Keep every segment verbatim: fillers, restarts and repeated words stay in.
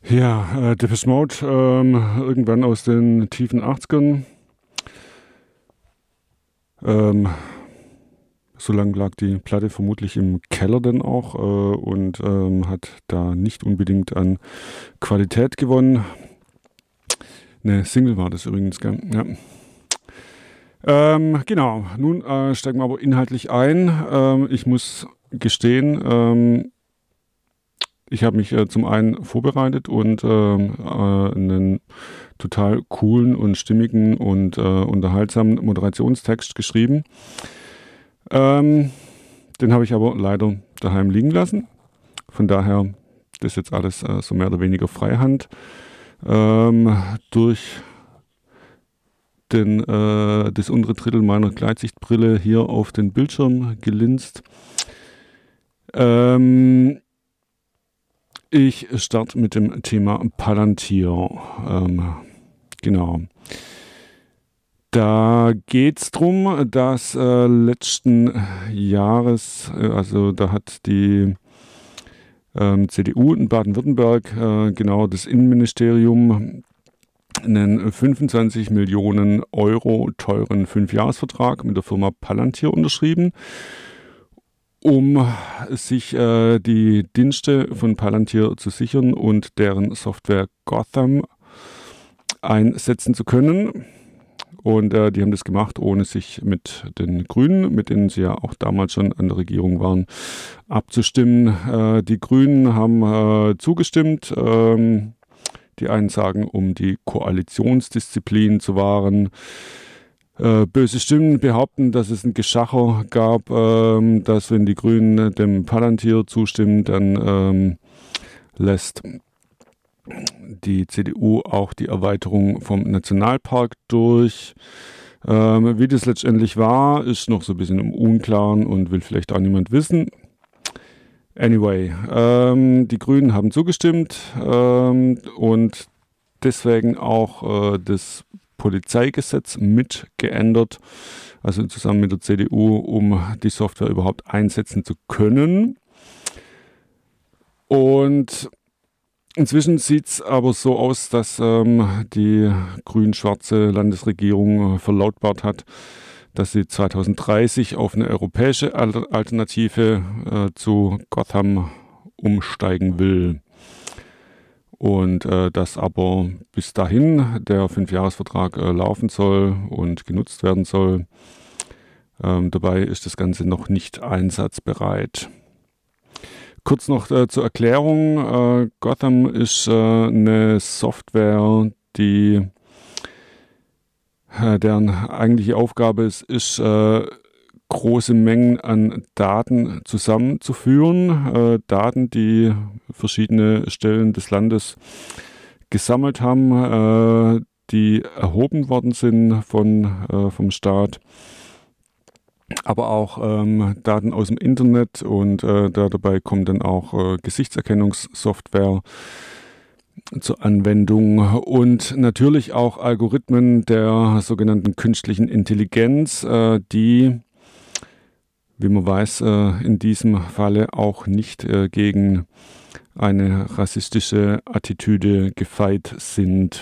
Ja, äh, Depeche Mode, ähm, irgendwann aus den tiefen achtzigern. Ähm, so lange lag die Platte vermutlich im Keller dann auch äh, und ähm, hat da nicht unbedingt an Qualität gewonnen. Ne, Single war das übrigens, gell? Ja. Ähm, genau, nun äh, steigen wir aber inhaltlich ein. Ähm, ich muss gestehen, ähm, ich habe mich äh, zum einen vorbereitet und ähm, äh, einen total coolen und stimmigen und äh, unterhaltsamen Moderationstext geschrieben. Ähm, den habe ich aber leider daheim liegen lassen. Von daher, das ist jetzt alles äh, so mehr oder weniger Freihand. Ähm, durch den, äh, das untere Drittel meiner Gleitsichtbrille hier auf den Bildschirm gelinst. Ähm, ich starte mit dem Thema Palantir. Ähm, genau. Da geht es darum, dass äh, letzten Jahres, äh, also da hat die ähm, C D U in Baden-Württemberg, äh, genau das Innenministerium, einen fünfundzwanzig Millionen Euro teuren Fünfjahresvertrag mit der Firma Palantir unterschrieben, um sich äh, die Dienste von Palantir zu sichern und deren Software Gotham einsetzen zu können. Und äh, die haben das gemacht, ohne sich mit den Grünen, mit denen sie ja auch damals schon an der Regierung waren, abzustimmen. Äh, die Grünen haben äh, zugestimmt. Ähm, die einen sagen, um die Koalitionsdisziplin zu wahren. Äh, böse Stimmen behaupten, dass es ein Geschacher gab, ähm, dass wenn die Grünen dem Palantir zustimmen, dann ähm, lässt die C D U auch die Erweiterung vom Nationalpark durch. Ähm, wie das letztendlich war, ist noch so ein bisschen im Unklaren und will vielleicht auch niemand wissen. Anyway, ähm, die Grünen haben zugestimmt ähm, und deswegen auch äh, das Polizeigesetz mit geändert, also zusammen mit der C D U, um die Software überhaupt einsetzen zu können. Und inzwischen sieht es aber so aus, dass ähm, die grün-schwarze Landesregierung äh, verlautbart hat, dass sie zwanzig dreißig auf eine europäische Alternative äh, zu Gotham umsteigen will. Und äh, dass aber bis dahin der Fünfjahresvertrag äh, laufen soll und genutzt werden soll. Ähm, dabei ist das Ganze noch nicht einsatzbereit. Kurz noch äh, zur Erklärung. Äh, Gotham ist äh, eine Software, die äh, deren eigentliche Aufgabe ist, ist äh, große Mengen an Daten zusammenzuführen. Äh, Daten, die verschiedene Stellen des Landes gesammelt haben, äh, die erhoben worden sind von, äh, vom Staat. Aber auch ähm, Daten aus dem Internet und äh, da dabei kommt dann auch äh, Gesichtserkennungssoftware zur Anwendung und natürlich auch Algorithmen der sogenannten künstlichen Intelligenz, äh, die, wie man weiß, äh, in diesem Falle auch nicht äh, gegen eine rassistische Attitüde gefeit sind.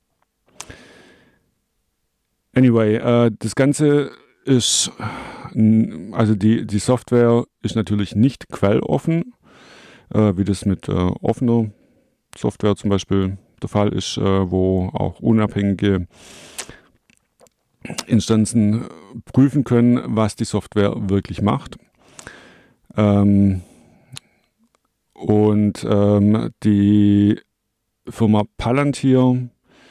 Anyway, äh, das Ganze ist, also die, die Software ist natürlich nicht quelloffen, äh, wie das mit äh, offener Software zum Beispiel der Fall ist, äh, wo auch unabhängige Instanzen prüfen können, was die Software wirklich macht. Ähm, und ähm, die Firma Palantir,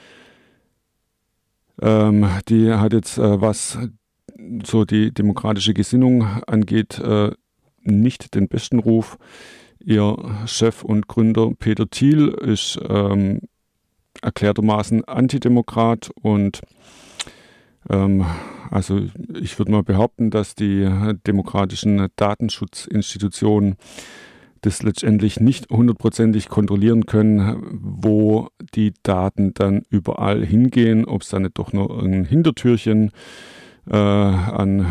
ähm, die hat jetzt, äh, was so die demokratische Gesinnung angeht, äh, nicht den besten Ruf. Ihr Chef und Gründer Peter Thiel ist ähm, erklärtermaßen Antidemokrat und ähm, also ich würde mal behaupten, dass die demokratischen Datenschutzinstitutionen das letztendlich nicht hundertprozentig kontrollieren können, wo die Daten dann überall hingehen, ob es da nicht doch nur ein Hintertürchen äh, an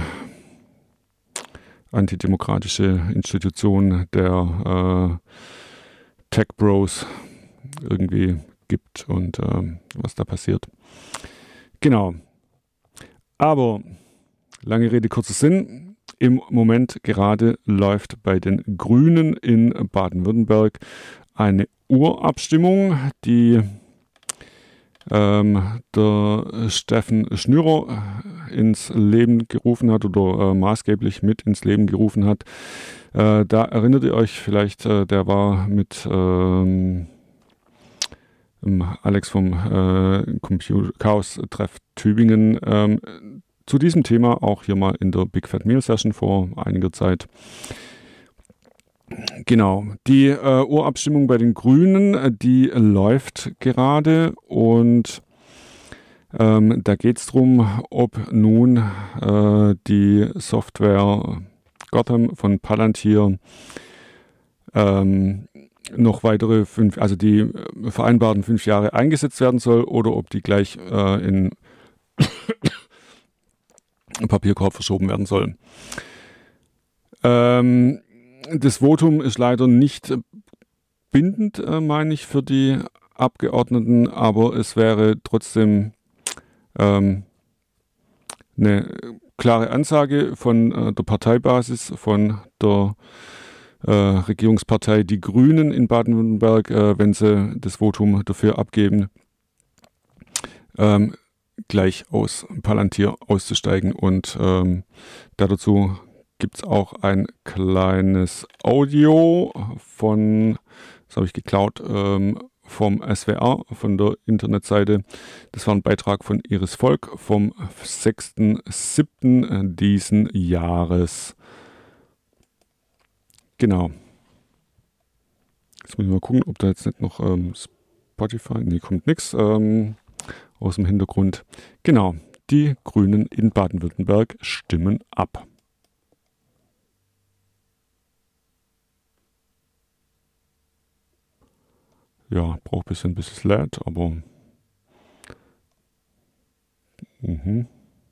antidemokratische Institutionen der äh, Tech Bros irgendwie gibt und ähm, was da passiert. Genau. Aber lange Rede, kurzer Sinn. Im Moment gerade läuft bei den Grünen in Baden-Württemberg eine Urabstimmung, die ähm, der Steffen Schnürer ins Leben gerufen hat oder äh, maßgeblich mit ins Leben gerufen hat. Äh, da erinnert ihr euch vielleicht, äh, der war mit ähm, Alex vom äh, Computer Chaos Treff Tübingen ähm, zu diesem Thema auch hier mal in der Big Fat Meal Session vor einiger Zeit. Genau, die äh, Urabstimmung bei den Grünen, die läuft gerade und ähm, da geht es darum, ob nun äh, die Software Gotham von Palantir ähm, noch weitere fünf, also die vereinbarten fünf Jahre eingesetzt werden soll oder ob die gleich äh, in Papierkorb verschoben werden soll. Ähm, das Votum ist leider nicht bindend, äh, meine ich, für die Abgeordneten, aber es wäre trotzdem ähm, eine klare Ansage von äh, der Parteibasis, von der äh, Regierungspartei Die Grünen in Baden-Württemberg, äh, wenn sie das Votum dafür abgeben, ähm, gleich aus Palantir auszusteigen. Und ähm, dazu gibt es auch ein kleines Audio von, das habe ich geklaut, ähm, vom S W R, von der Internetseite. Das war ein Beitrag von Iris Volk vom sechsten siebten diesen Jahres. Genau. Jetzt muss ich mal gucken, ob da jetzt nicht noch ähm, Spotify, nee, kommt nichts ähm, aus dem Hintergrund. Genau, die Grünen in Baden-Württemberg stimmen ab. Ja, braucht ein bisschen, bis es lädt, aber mhm.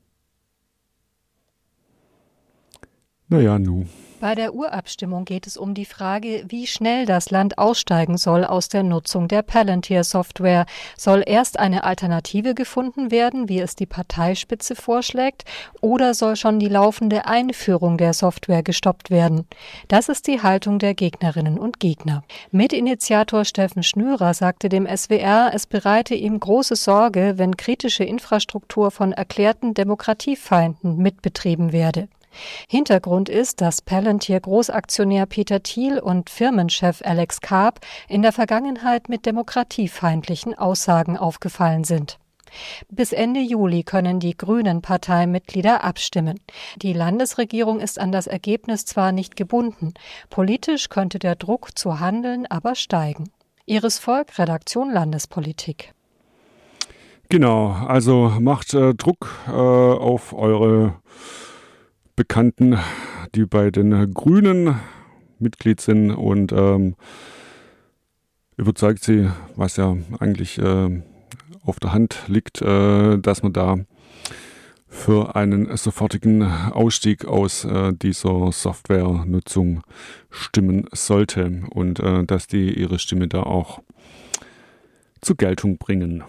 Naja, nu. Bei der Urabstimmung geht es um die Frage, wie schnell das Land aussteigen soll aus der Nutzung der Palantir-Software. Soll erst eine Alternative gefunden werden, wie es die Parteispitze vorschlägt, oder soll schon die laufende Einführung der Software gestoppt werden? Das ist die Haltung der Gegnerinnen und Gegner. Mitinitiator Steffen Schnürer sagte dem S W R, es bereite ihm große Sorge, wenn kritische Infrastruktur von erklärten Demokratiefeinden mitbetrieben werde. Hintergrund ist, dass Palantir-Großaktionär Peter Thiel und Firmenchef Alex Karp in der Vergangenheit mit demokratiefeindlichen Aussagen aufgefallen sind. Bis Ende Juli können die Grünen-Parteimitglieder abstimmen. Die Landesregierung ist an das Ergebnis zwar nicht gebunden, politisch könnte der Druck zu handeln aber steigen. Iris Volk, Redaktion Landespolitik. Genau, also macht äh, Druck äh, auf eure Bekannten, die bei den Grünen Mitglied sind und ähm, überzeugt sie, was ja eigentlich äh, auf der Hand liegt, äh, dass man da für einen sofortigen Ausstieg aus äh, dieser Softwarenutzung stimmen sollte und äh, dass die ihre Stimme da auch zur Geltung bringen.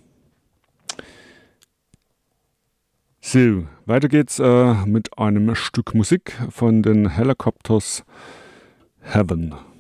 So, weiter geht's äh, mit einem Stück Musik von den Helicopters Heaven.